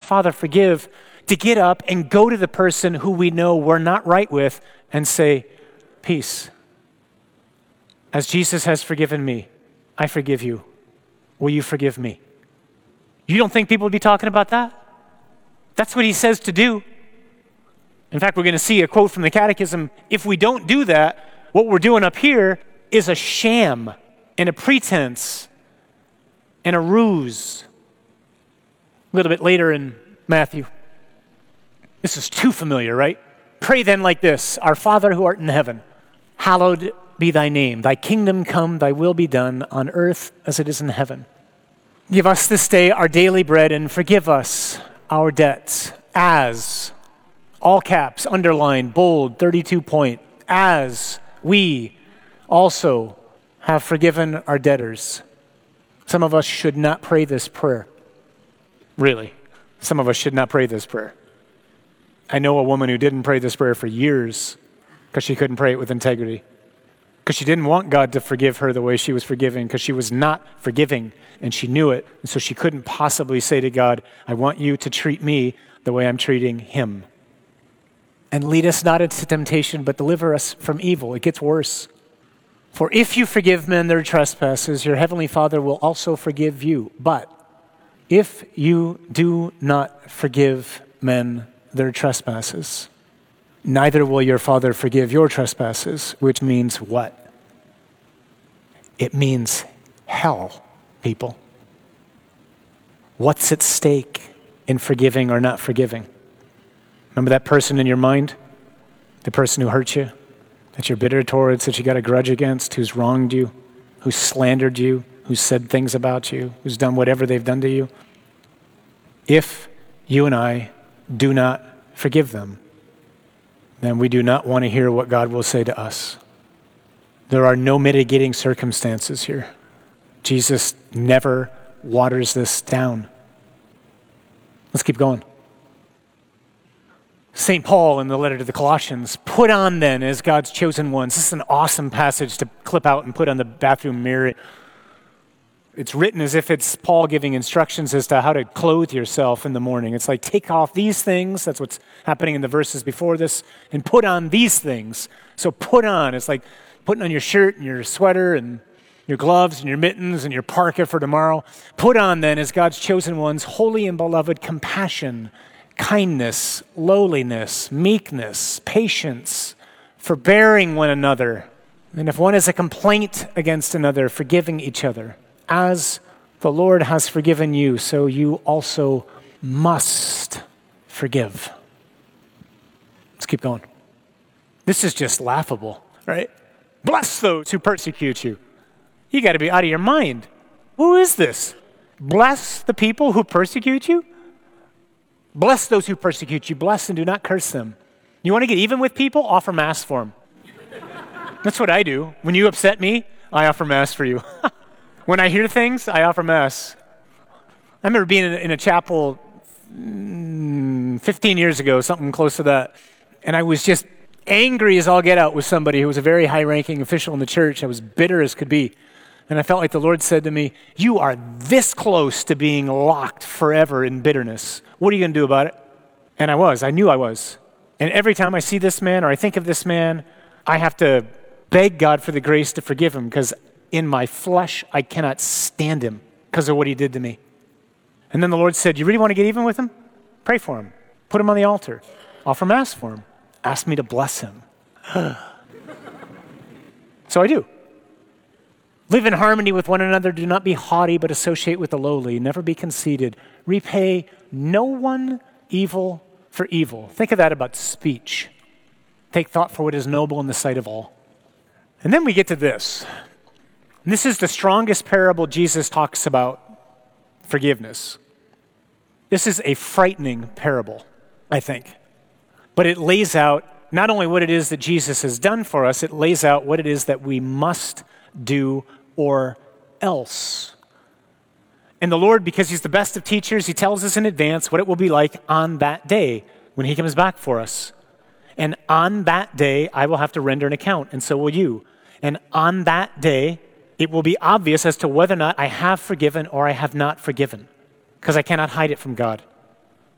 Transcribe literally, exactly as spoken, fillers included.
Father, forgive, to get up and go to the person who we know we're not right with and say, peace. As Jesus has forgiven me, I forgive you. Will you forgive me? You don't think people would be talking about that? That's what he says to do. In fact, we're going to see a quote from the Catechism. If we don't do that, what we're doing up here is a sham and a pretense and a ruse. A little bit later in Matthew. This is too familiar, right? Pray then like this, Our Father who art in heaven, hallowed be thy name. Thy kingdom come, thy will be done on earth as it is in heaven. Give us this day our daily bread and forgive us our debts as, all caps, underline, bold, thirty-two point, as we also have forgiven our debtors. Some of us should not pray this prayer. Really, some of us should not pray this prayer. I know a woman who didn't pray this prayer for years because she couldn't pray it with integrity. Because she didn't want God to forgive her the way she was forgiving, because she was not forgiving, and she knew it. And so she couldn't possibly say to God, I want you to treat me the way I'm treating him. And lead us not into temptation, but deliver us from evil. It gets worse. For if you forgive men their trespasses, your heavenly Father will also forgive you. But if you do not forgive men their trespasses, neither will your Father forgive your trespasses, which means what? It means hell, people. What's at stake in forgiving or not forgiving? Remember that person in your mind? The person who hurt you, that you're bitter towards, that you got a grudge against, who's wronged you, who's slandered you, who's said things about you, who's done whatever they've done to you. If you and I do not forgive them, then we do not want to hear what God will say to us. There are no mitigating circumstances here. Jesus never waters this down. Let's keep going. Saint Paul in the letter to the Colossians, put on then as God's chosen ones. This is an awesome passage to clip out and put on the bathroom mirror. It's written as if it's Paul giving instructions as to how to clothe yourself in the morning. It's like, take off these things. That's what's happening in the verses before this. And put on these things. So put on, it's like putting on your shirt and your sweater and your gloves and your mittens and your parka for tomorrow. Put on then as God's chosen ones, holy and beloved, compassion, kindness, lowliness, meekness, patience, forbearing one another. And if one has a complaint against another, forgiving each other. As the Lord has forgiven you, so you also must forgive. Let's keep going. This is just laughable, right? Bless those who persecute you. You got to be out of your mind. Who is this? Bless the people who persecute you? Bless those who persecute you. Bless and do not curse them. You want to get even with people? Offer mass for them. That's what I do. When you upset me, I offer mass for you. When I hear things, I offer mass. I remember being in a, in a chapel mm, fifteen years ago, something close to that, and I was just angry as all get out with somebody who was a very high-ranking official in the church. I was bitter as could be, and I felt like the Lord said to me, you are this close to being locked forever in bitterness. What are you going to do about it? And I was. I knew I was. And every time I see this man or I think of this man, I have to beg God for the grace to forgive him, because in my flesh, I cannot stand him because of what he did to me. And then the Lord said, you really want to get even with him? Pray for him. Put him on the altar. Offer mass for him. Ask me to bless him. So I do. Live in harmony with one another. Do not be haughty, but associate with the lowly. Never be conceited. Repay no one evil for evil. Think of that about speech. Take thought for what is noble in the sight of all. And then we get to this. And this is the strongest parable Jesus talks about forgiveness. This is a frightening parable, I think. But it lays out not only what it is that Jesus has done for us, it lays out what it is that we must do or else. And the Lord, because he's the best of teachers, he tells us in advance what it will be like on that day when he comes back for us. And on that day, I will have to render an account, and so will you. And on that day, it will be obvious as to whether or not I have forgiven or I have not forgiven, because I cannot hide it from God.